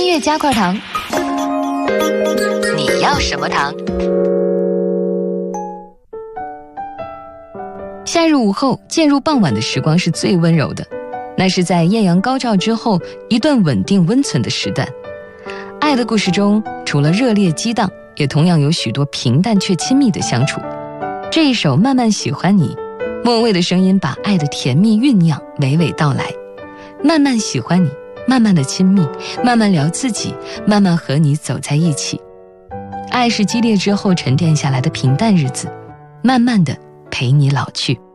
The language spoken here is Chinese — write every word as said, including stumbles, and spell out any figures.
乐加块糖，你要什么糖？夏日午后，渐入傍晚的时光是最温柔的，那是在艳阳高照之后一段稳定温存的时段。爱的故事中，除了热烈激荡，也同样有许多平淡却亲密的相处。这一首《慢慢喜欢你》，莫蔚的声音把爱的甜蜜酝酿，娓娓道来。慢慢喜欢你，慢慢的亲密，慢慢聊自己，慢慢和你走在一起。爱是激烈之后沉淀下来的平淡日子，慢慢的陪你老去。